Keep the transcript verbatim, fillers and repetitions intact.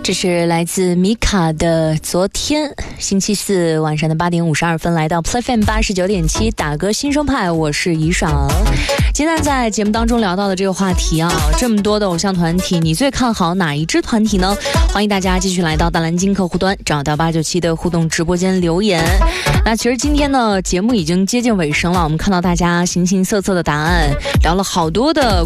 这是来自米卡的昨天，星期四晚上的八点五十二分，来到 Play F M 八十九点七打歌新生派，我是怡爽。今天在节目当中聊到的这个话题啊，这么多的偶像团体，你最看好哪一支团体呢？欢迎大家继续来到大蓝鲸客户端，找到八九七的互动直播间留言。那其实今天呢，节目已经接近尾声了，我们看到大家形形色色的答案，聊了好多的